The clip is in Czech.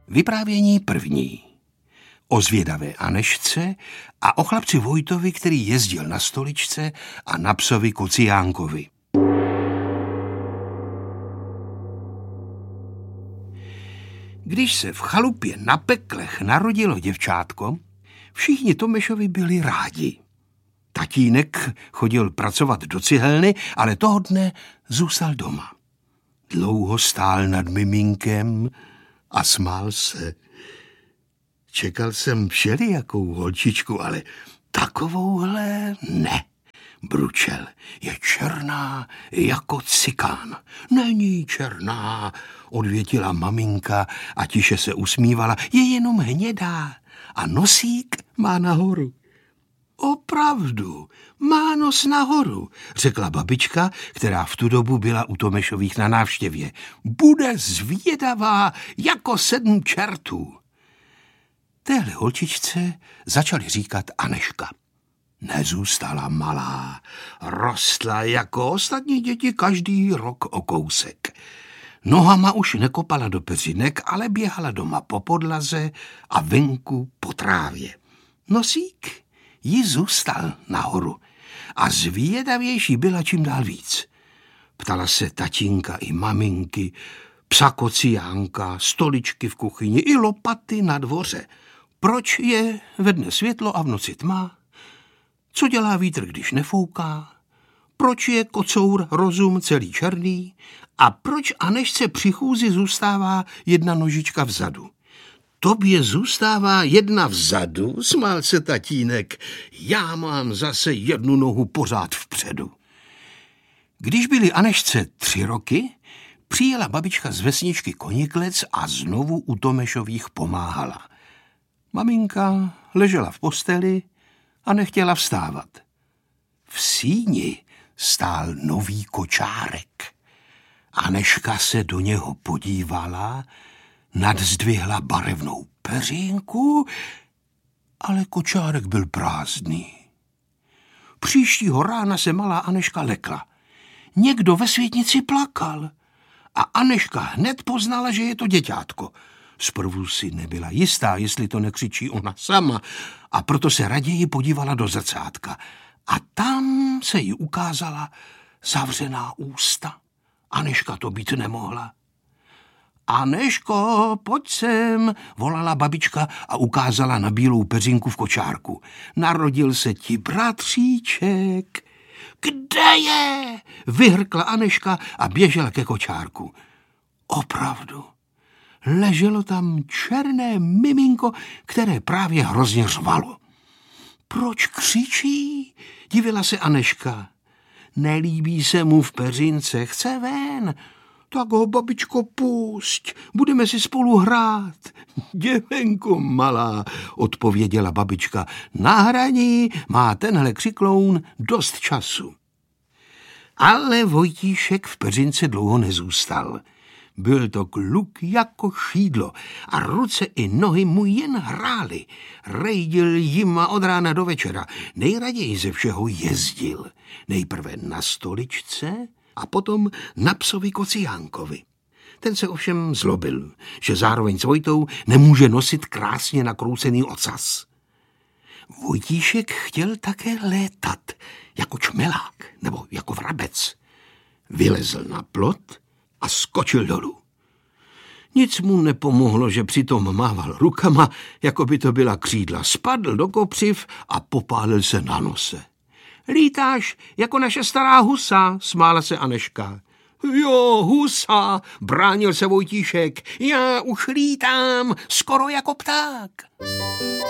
Vyprávění první. O zvědavé Anežce a o chlapci Vojtovi, který jezdil na stoličce, a na psovi Kociánkovi. Když se v chalupě na Peklech narodilo děvčátko, všichni Tomešovi byli rádi. Tatínek chodil pracovat do cihelny, ale toho dne zůstal doma. Dlouho stál nad miminkem a smál se. Čekal jsem všelijakou holčičku, ale takovouhle ne, bručel. Je černá jako cikán. Není černá, odvětila maminka a tiše se usmívala. Je jenom hnědá a nosík má nahoru. Opravdu, má nos nahoru, řekla babička, která v tu dobu byla u Tomešových na návštěvě. Bude zvědavá jako 7 čertů. Téhle holčičce začali říkat Anežka. Nezůstala malá, rostla jako ostatní děti každý rok o kousek. Nohama už nekopala do peřinek, ale běhala doma po podlaze a venku po trávě. Nosík jí zůstal nahoru a zvědavější byla čím dál víc. Ptala se tatínka i maminky, psa Kociánka, stoličky v kuchyni i lopaty na dvoře. Proč je ve dne světlo a v noci tma? Co dělá vítr, když nefouká? Proč je kocour rozum celý černý? A proč Anežce při chůzi zůstává jedna nožička vzadu? Tobě zůstává jedna vzadu, smál se tatínek. Já mám zase jednu nohu pořád vpředu. Když byly Anežce 3 roky, přijela babička z vesničky Koniklec a znovu u Tomešových pomáhala. Maminka ležela v posteli a nechtěla vstávat. V síni stál nový kočárek. Anežka se do něho podívala, nadzdvihla barevnou peřinku, ale kočárek byl prázdný. Příštího rána se malá Anežka lekla. Někdo ve světnici plakal a Anežka hned poznala, že je to děťátko. Zprvu si nebyla jistá, jestli to nekřičí ona sama, a proto se raději podívala do zrcátka. A tam se jí ukázala zavřená ústa. Anežka to být nemohla. Anežko, pojď sem, volala babička a ukázala na bílou peřinku v kočárku. Narodil se ti bratříček. Kde je? Vyhrkla Anežka a běžela ke kočárku. Opravdu. Leželo tam černé miminko, které právě hrozně řvalo. Proč křičí? Divila se Anežka. Nelíbí se mu v peřince, chce ven. Tak ho, babičko, pusť, budeme si spolu hrát. Děvenko malá, odpověděla babička, na hraní má tenhle křikloun dost času. Ale Vojtíšek v peřince dlouho nezůstal. Byl to kluk jako šídlo a ruce i nohy mu jen hrály. Rejdil jima od rána do večera. Nejraději ze všeho jezdil. Nejprve na stoličce a potom na psovi Kociánkovi. Ten se ovšem zlobil, že zároveň s Vojtou nemůže nosit krásně nakroucený ocas. Vojtíšek chtěl také létat, jako čmelák nebo jako vrabec. Vylezl na plot a skočil dolů. Nic mu nepomohlo, že přitom mával rukama, jako by to byla křídla. Spadl do kopřiv a popálil se na nose. Lítáš jako naše stará husa, smála se Anežka. Jo, husa, bránil se Vojtíšek. Já už lítám skoro jako pták.